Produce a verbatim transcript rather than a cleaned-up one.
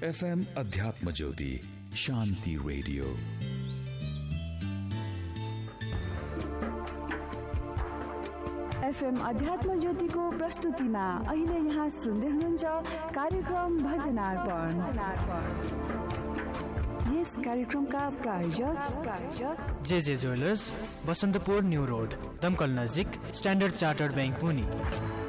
FM अध्यात्म ज्योति शान्ति radio. FM अध्यात्म ज्योतिको प्रस्तुतिमा अहिले यहाँ सुन्दै हुनुहुन्छ कार्यक्रम भजनार्पण। यस कार्यक्रमका प्रायोजक प्रायोजक JJ jewellers, Basantapur new road, दमकल नजिक, स्ट्यान्डर्ड चार्टर्ड बैंक मुनि।